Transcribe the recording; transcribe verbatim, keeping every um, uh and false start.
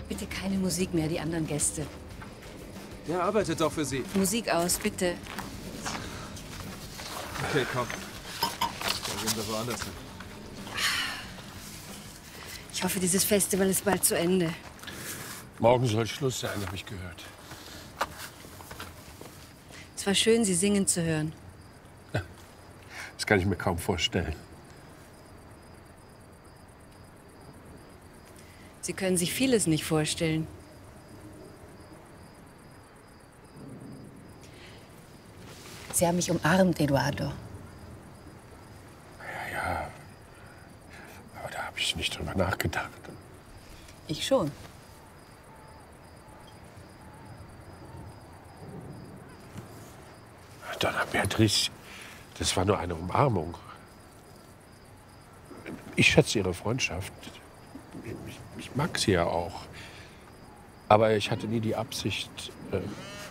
Bitte keine Musik mehr, die anderen Gäste. Der arbeitet doch für Sie. Musik aus, bitte. Okay, komm. Dann gehen wir woanders hin. Ich hoffe, dieses Festival ist bald zu Ende. Morgen soll Schluss sein, habe ich gehört. Es war schön, Sie singen zu hören. Das kann ich mir kaum vorstellen. Sie können sich vieles nicht vorstellen. Sie haben mich umarmt, Eduardo. Ja, ja. Aber da habe ich nicht drüber nachgedacht. Ich schon. Donna Beatrice, das war nur eine Umarmung. Ich schätze Ihre Freundschaft. Ich, ich mag sie ja auch. Aber ich hatte nie die Absicht, äh,